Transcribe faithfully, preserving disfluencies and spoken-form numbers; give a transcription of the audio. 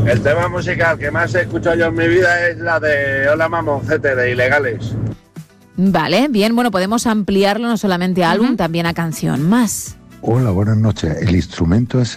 El tema musical que más he escuchado yo en mi vida es la de Hola Mamoncete, de Ilegales. Vale, bien, bueno, podemos ampliarlo no solamente a álbum, uh-huh. también a canción más. Hola, buenas noches. El instrumento es